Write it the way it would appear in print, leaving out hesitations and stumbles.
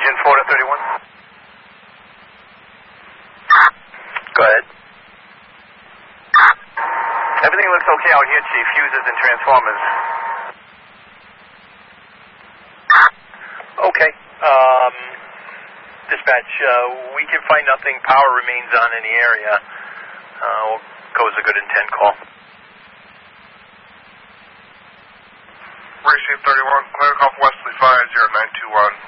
Engine 4 to 31. Go ahead. Everything looks okay out here, Chief. Fuses and transformers. Okay. Dispatch, we can find nothing. Power remains on in the area. We'll go as a good intent call. Racing 31, clear off Wesley 50, 921.